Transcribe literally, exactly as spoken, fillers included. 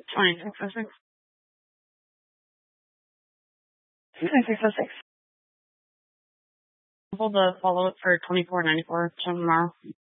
twenty-six oh six. twenty-six oh six. Hold the follow-up for twenty-four ninety-four tomorrow.